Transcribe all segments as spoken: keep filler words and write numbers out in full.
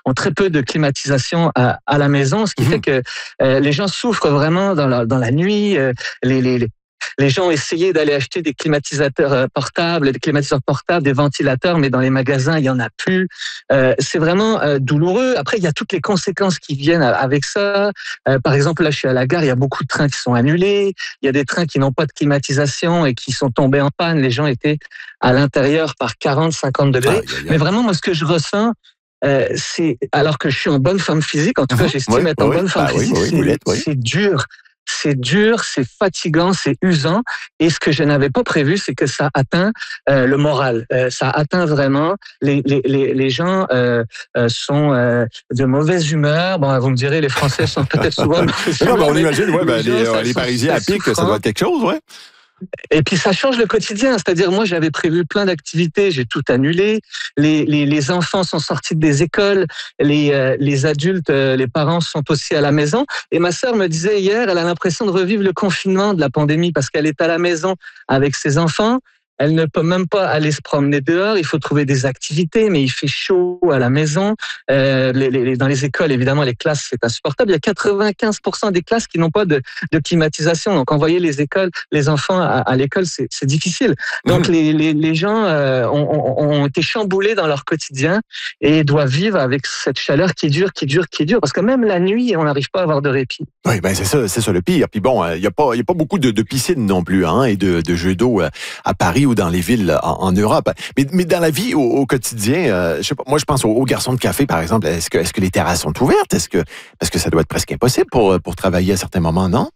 ont très peu de climatisation à, à la maison, ce qui mmh. fait que euh, les gens souffrent vraiment dans la, dans la nuit. Euh, les, les, les Les gens ont essayé d'aller acheter des climatisateurs portables, des climatiseurs portables, des ventilateurs, mais dans les magasins, il y en a plus. Euh, c'est vraiment euh, douloureux. Après, il y a toutes les conséquences qui viennent avec ça. Euh, par exemple, là, je suis à la gare, il y a beaucoup de trains qui sont annulés. Il y a des trains qui n'ont pas de climatisation et qui sont tombés en panne. Les gens étaient à l'intérieur par quarante, cinquante degrés. Ah, mais vraiment, moi, ce que je ressens, euh, c'est, alors que je suis en bonne forme physique, en tout cas, j'estime oui, être oui, en bonne forme ah, physique, oui, oui, c'est, oui. c'est dur. C'est dur, c'est fatigant, c'est usant. Et ce que je n'avais pas prévu, c'est que ça atteint euh, le moral. Euh, ça atteint vraiment les les les, les gens euh, euh, sont euh, de mauvaise humeur. Bon, vous me direz, les Français sont peut-être souvent de mauvaise humeur. Non, ben, on imagine, ouais, ben, les, gens, les, les Parisiens à pic, ça doit être quelque chose, ouais. Et puis ça change le quotidien, c'est-à-dire moi j'avais prévu plein d'activités, j'ai tout annulé. Les les, les enfants sont sortis des écoles, les euh, les adultes, euh, les parents sont aussi à la maison. Et ma sœur me disait hier, elle a l'impression de revivre le confinement de la pandémie parce qu'elle est à la maison avec ses enfants. Elle ne peut même pas aller se promener dehors. Il faut trouver des activités, mais il fait chaud à la maison. Euh, les, les, dans les écoles, évidemment, les classes, c'est insupportable. Il y a quatre-vingt-quinze pour cent des classes qui n'ont pas de, de climatisation. Donc, envoyer les écoles, les enfants à, à l'école, c'est, c'est difficile. Donc, mmh. les, les, les gens euh, ont, ont été chamboulés dans leur quotidien et doivent vivre avec cette chaleur qui dure, qui dure, qui dure. Parce que même la nuit, on n'arrive pas à avoir de répit. Oui, ben c'est ça, c'est ça le pire. Puis bon, il y a pas, il y a pas beaucoup de, de piscines non plus, hein, et de, de jeux d'eau à Paris ou dans les villes en, en Europe. Mais, mais dans la vie au, au quotidien, euh, je sais pas, moi je pense aux, aux garçons de café par exemple. Est-ce que, est-ce que les terrasses sont ouvertes? Est-ce que, parce que ça doit être presque impossible pour pour travailler à certains moments, non?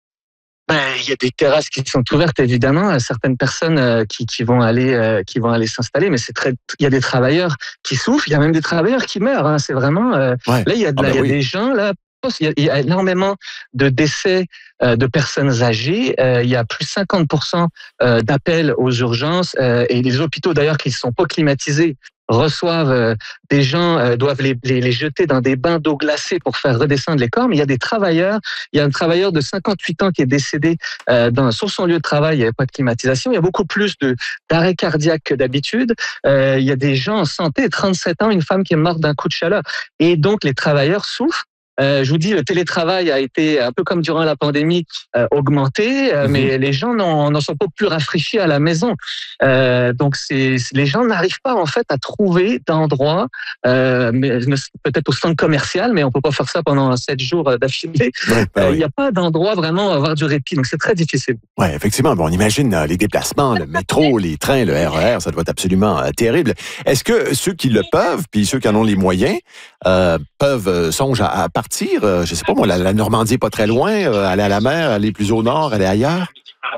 Ben, il y a des terrasses qui sont ouvertes évidemment. Certaines personnes euh, qui, qui vont aller, euh, qui vont aller s'installer, mais c'est très. Il y a des travailleurs qui souffrent. Il y a même des travailleurs qui meurent. Hein. C'est vraiment. Euh, ouais. Là, il y a, de, ah ben il y a oui. des gens là. Il y a énormément de décès de personnes âgées. Il y a plus de cinquante pour cent d'appels aux urgences et les hôpitaux d'ailleurs qui ne sont pas climatisés reçoivent des gens, doivent les, les, les jeter dans des bains d'eau glacée pour faire redescendre les corps. Mais il y a des travailleurs, il y a un travailleur de cinquante-huit ans qui est décédé dans, sur son lieu de travail, il n'y avait pas de climatisation. Il y a beaucoup plus de, d'arrêts cardiaques que d'habitude. Il y a des gens en santé, trente-sept ans, une femme qui est morte d'un coup de chaleur. Et donc les travailleurs souffrent. Euh, je vous dis, le télétravail a été un peu comme durant la pandémie euh, augmenté, euh, mmh. mais les gens n'en, n'en sont pas plus rafraîchis à la maison. Euh, donc, c'est, les gens n'arrivent pas en fait à trouver d'endroits, euh, mais, peut-être au centre commercial, mais on peut pas faire ça pendant sept jours d'affilée. Il ouais, bah, n'y oui. a pas d'endroit vraiment à avoir du répit, donc c'est très difficile. Ouais, effectivement. Bon, on imagine euh, les déplacements, le métro, les trains, le R E R, ça doit être absolument euh, terrible. Est-ce que ceux qui le peuvent, puis ceux qui en ont les moyens, euh, peuvent euh, songent à, à partir? Euh, je sais pas moi, la, la Normandie est pas très loin, euh, aller à la mer, aller plus au nord, aller ailleurs?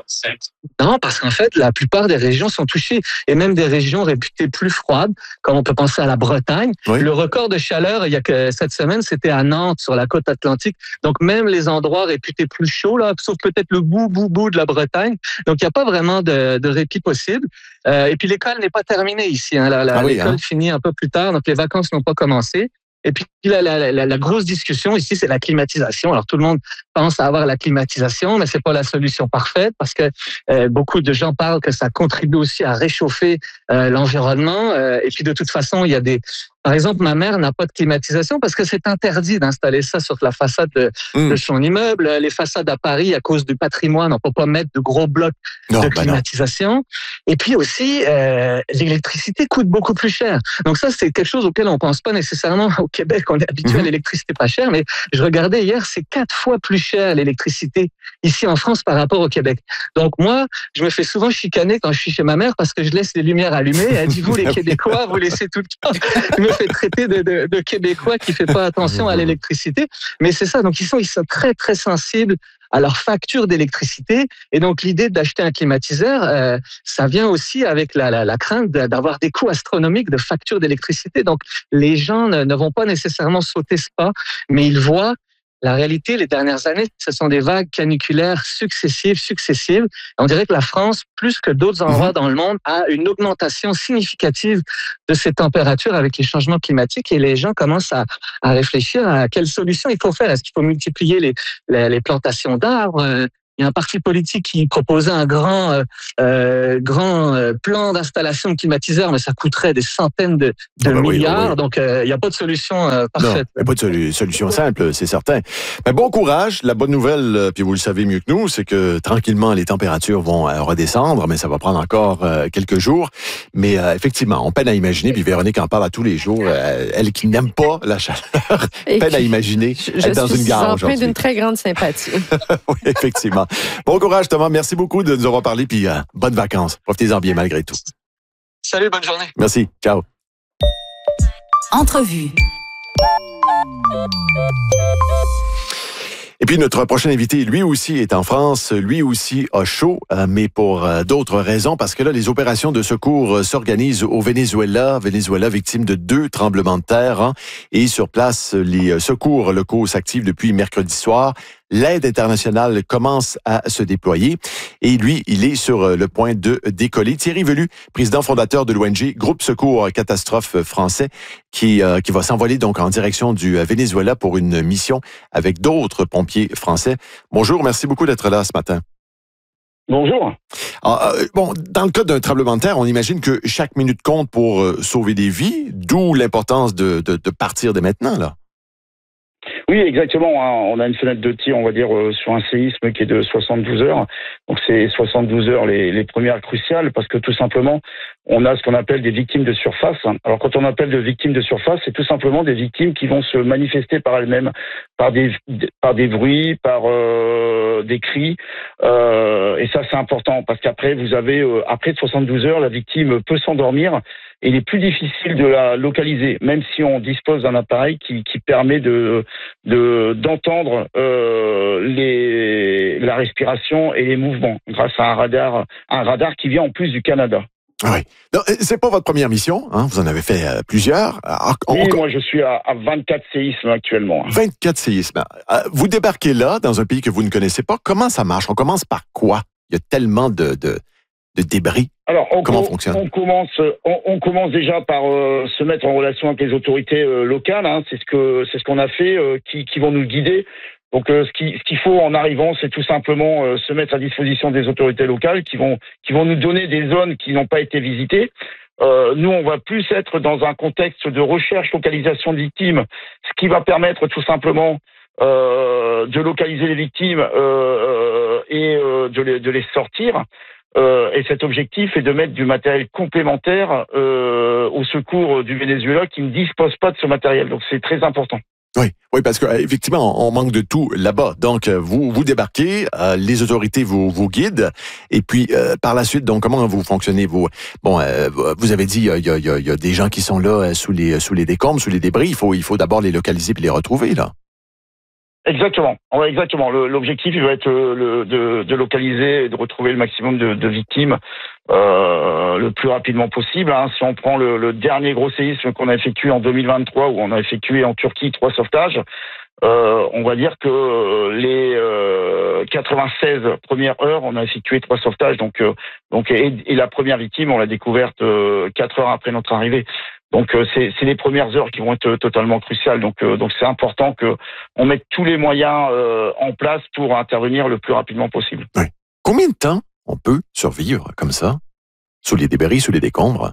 Non, parce qu'en fait, la plupart des régions sont touchées, et même des régions réputées plus froides, comme on peut penser à la Bretagne. Oui. Le record de chaleur, il y a que cette semaine, c'était à Nantes, sur la côte atlantique. Donc, même les endroits réputés plus chauds, là, sauf peut-être le bout, bout, bout de la Bretagne. Donc, il n'y a pas vraiment de, de répit possible. Euh, et puis, l'école n'est pas terminée ici. Hein. La, la, ah oui, l'école hein. finit un peu plus tard, donc les vacances n'ont pas commencé. Et puis la, la, la, la grosse discussion ici, c'est la climatisation. Alors tout le monde pense à avoir la climatisation, mais c'est pas la solution parfaite parce que euh, beaucoup de gens parlent que ça contribue aussi à réchauffer euh, l'environnement. Euh, et puis de toute façon, il y a des Par exemple, ma mère n'a pas de climatisation parce que c'est interdit d'installer ça sur la façade de, mmh. de son immeuble. Les façades à Paris, à cause du patrimoine, on ne peut pas mettre de gros blocs non, de bah climatisation. Non. Et puis aussi, euh, l'électricité coûte beaucoup plus cher. Donc ça, c'est quelque chose auquel on ne pense pas nécessairement au Québec. On est habitué mmh. à l'électricité pas chère, mais je regardais hier, c'est quatre fois plus cher l'électricité ici en France par rapport au Québec. Donc moi, je me fais souvent chicaner quand je suis chez ma mère parce que je laisse les lumières allumées. Elle dit, vous les Québécois, vous laissez tout le temps. Je me fais traiter de, de, de Québécois qui ne fait pas attention à l'électricité. Mais c'est ça, donc ils sont, ils sont très très sensibles à leur facture d'électricité. Et donc l'idée d'acheter un climatiseur, euh, ça vient aussi avec la, la, la crainte d'avoir des coûts astronomiques de facture d'électricité. Donc les gens ne, ne vont pas nécessairement sauter ce pas, mais ils voient la réalité, les dernières années, ce sont des vagues caniculaires successives, successives. On dirait que la France, plus que d'autres endroits dans le monde, a une augmentation significative de ces températures avec les changements climatiques et les gens commencent à, à réfléchir à quelles solutions il faut faire. Est-ce qu'il faut multiplier les, les, les plantations d'arbres? il y a un parti politique qui proposait un grand, euh, euh, grand euh, plan d'installation de climatiseurs, mais ça coûterait des centaines de, de ah ben milliards. Oui, oui. Donc, euh, il n'y a pas de solution euh, parfaite. Non, il n'y a pas de solu- solution simple, c'est certain. Mais bon courage. La bonne nouvelle, euh, puis vous le savez mieux que nous, c'est que tranquillement, les températures vont euh, redescendre, mais ça va prendre encore euh, quelques jours. Mais euh, effectivement, on peine à imaginer, puis Véronique en parle à tous les jours, euh, elle qui n'aime pas la chaleur, peine à imaginer je, être dans une gare Je suis aujourd'hui. d'une très grande sympathie. Oui, effectivement. Bon courage, Thomas. Merci beaucoup de nous avoir parlé, puis euh, bonnes vacances. Profitez-en bien malgré tout. Salut, bonne journée. Merci. Ciao. Entrevue. Et puis notre prochain invité, lui aussi est en France, lui aussi a chaud, mais pour d'autres raisons, parce que là, les opérations de secours s'organisent au Venezuela, Venezuela victime de deux tremblements de terre, hein, et sur place, les secours locaux s'activent depuis mercredi soir. L'aide internationale commence à se déployer et lui, il est sur le point de décoller. Thierry Velu, président fondateur de l'O N G Groupe Secours Catastrophe français, qui euh, qui va s'envoler donc en direction du Venezuela pour une mission avec d'autres pompiers français. Bonjour, merci beaucoup d'être là ce matin. Bonjour. Ah, euh, bon, dans le cas d'un tremblement de terre, on imagine que chaque minute compte pour euh, sauver des vies, d'où l'importance de, de, de partir dès maintenant, là. Oui, exactement. On a une fenêtre de tir, on va dire, sur un séisme qui est de soixante-douze heures. Donc, c'est soixante-douze heures les, les premières cruciales parce que tout simplement, on a ce qu'on appelle des victimes de surface. Alors, quand on appelle de victimes de surface, c'est tout simplement des victimes qui vont se manifester par elles-mêmes, par des, par des bruits, par euh, des cris. Euh, et ça, c'est important parce qu'après, vous avez, euh, après soixante-douze heures, la victime peut s'endormir. Et il est plus difficile de la localiser, même si on dispose d'un appareil qui, qui permet de, de d'entendre euh, les, la respiration et les mouvements grâce à un radar, un radar qui vient en plus du Canada. Oui. Non, c'est pas votre première mission, hein? Vous en avez fait euh, plusieurs. Alors, on, oui, moi je suis à, à vingt-quatre séismes actuellement. vingt-quatre séismes. Vous débarquez là, dans un pays que vous ne connaissez pas. Comment ça marche? On commence par quoi? Il y a tellement de, de, de débris. Alors, on, Comment on, fonctionne? on commence, on, on commence déjà par euh, se mettre en relation avec les autorités euh, locales. Hein, c'est ce que c'est ce qu'on a fait, euh, qui, qui vont nous guider. Donc, euh, ce qui ce qu'il faut en arrivant, c'est tout simplement euh, se mettre à disposition des autorités locales, qui vont qui vont nous donner des zones qui n'ont pas été visitées. Euh, nous, on va plus être dans un contexte de recherche, localisation de victimes, ce qui va permettre tout simplement euh, de localiser les victimes euh, et euh, de les de les sortir. Euh, et cet objectif est de mettre du matériel complémentaire euh, au secours du Venezuela qui ne dispose pas de ce matériel. Donc c'est très important. Oui, oui, parce que effectivement, on manque de tout là-bas. Donc, vous vous débarquez, euh, les autorités vous vous guident, et puis euh, par la suite, donc comment vous fonctionnez vous Bon, euh, vous avez dit, il y a, il y a, il y a des gens qui sont là sous les sous les décombres, sous les débris. Il faut il faut d'abord les localiser puis les retrouver là. Exactement. Ouais, exactement. Le, l'objectif, il va être le, de, de localiser et de retrouver le maximum de, de victimes euh, le plus rapidement possible. Hein. Si on prend le, le dernier gros séisme qu'on a effectué en deux mille vingt-trois, où on a effectué en Turquie trois sauvetages, euh, on va dire que les euh, quatre-vingt-seize premières heures, on a effectué trois sauvetages. Donc, euh, donc et, et la première victime, on l'a découverte euh, quatre heures après notre arrivée. Donc euh, c'est, c'est les premières heures qui vont être totalement cruciales. Donc euh, donc c'est important que on mette tous les moyens euh, en place pour intervenir le plus rapidement possible. Oui. Combien de temps on peut survivre comme ça, sous les débris, sous les décombres?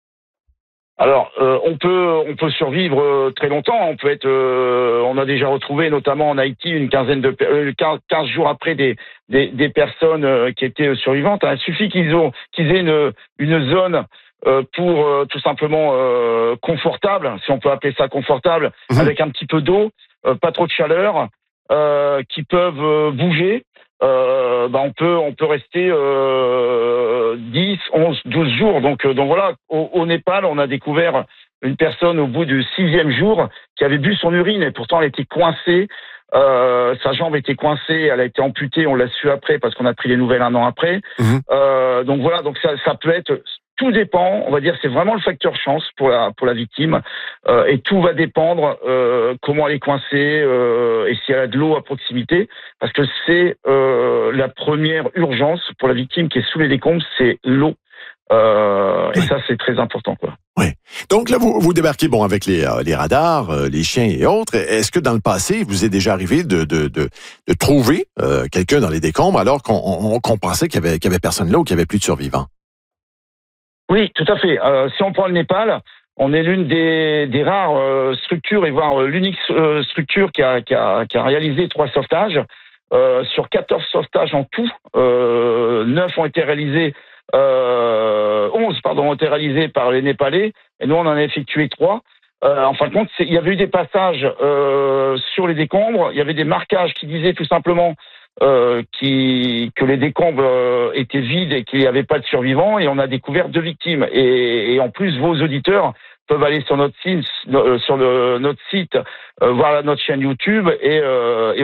Alors euh, on peut on peut survivre euh, très longtemps. On peut être euh, on a déjà retrouvé notamment en Haïti une quinzaine de euh, quinze jours après des des, des personnes euh, qui étaient survivantes. Il suffit qu'ils ont qu'ils aient une une zone Euh, pour euh, tout simplement euh, confortable, si on peut appeler ça confortable, mmh. avec un petit peu d'eau, euh, pas trop de chaleur, euh, qui peuvent euh, bouger. Euh, bah on peut on peut rester euh, dix, onze, douze jours. Donc euh, donc voilà, au, au Népal, on a découvert une personne au bout du sixième jour qui avait bu son urine et pourtant elle était coincée. Euh, sa jambe était coincée, elle a été amputée. On l'a su après parce qu'on a pris les nouvelles un an après. Mmh. Euh, donc voilà, donc ça ça peut être Tout dépend, on va dire, c'est vraiment le facteur chance pour la pour la victime, euh, et tout va dépendre euh, comment elle est coincée euh, et si elle a de l'eau à proximité, parce que c'est euh, la première urgence pour la victime qui est sous les décombres, c'est l'eau. Euh, et ça, c'est très important, quoi. Oui. Donc là, vous, vous débarquez, bon, avec les, euh, les radars, euh, les chiens et autres. Est-ce que dans le passé, il vous est déjà arrivé de, de, de, de trouver euh, quelqu'un dans les décombres alors qu'on on, qu'on pensait qu'il y avait, qu'il y avait personne là ou qu'il y avait plus de survivants? Oui, tout à fait. Euh, si on prend le Népal, on est l'une des, des rares euh, structures, et voire euh, l'unique euh, structure qui a, qui, a, qui a réalisé trois sauvetages. Euh, sur quatorze sauvetages en tout, euh, neuf ont été réalisés, euh, onze pardon, ont été réalisés par les Népalais, et nous on en a effectué trois. Euh, en fin de compte, il y avait eu des passages euh, sur les décombres, il y avait des marquages qui disaient tout simplement euh, qui, que les décombres euh, étaient vides et qu'il n'y avait pas de survivants, et on a découvert deux victimes. Et, et en plus, vos auditeurs peuvent aller sur notre site, sur le, notre site, euh, voir notre chaîne YouTube et, euh, et